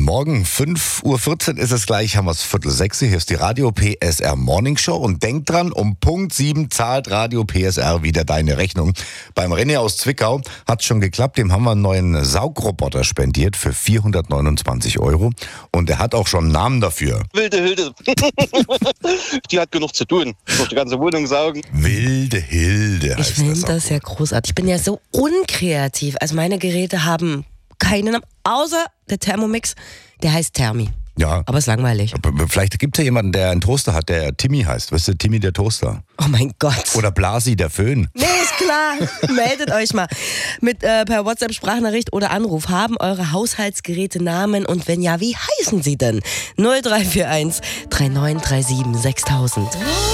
Morgen, 5:14 Uhr ist es gleich, haben wir es 5:45 Uhr. Hier ist die Radio PSR Morning Show und denk dran, um Punkt 7 zahlt Radio PSR wieder deine Rechnung. Beim René aus Zwickau hat es schon geklappt, dem haben wir einen neuen Saugroboter spendiert für 429 € und er hat auch schon einen Namen dafür. Wilde Hilde. Die hat genug zu tun. Durch die ganze Wohnung saugen. Wilde Hilde heißt Ich finde das das ja großartig. Ich bin ja so unkreativ. Also meine Geräte haben keinen Namen, außer der Thermomix, der heißt Thermi. Ja. Aber ist langweilig. Vielleicht gibt es ja jemanden, der einen Toaster hat, der Timmy heißt. Weißt du, Timmy der Toaster. Oh mein Gott. Oder Blasi der Föhn. Nee, ist klar. Meldet euch mal mit per WhatsApp Sprachnachricht oder Anruf. Haben eure Haushaltsgeräte Namen und wenn ja, wie heißen sie denn? 0341 3937 6000.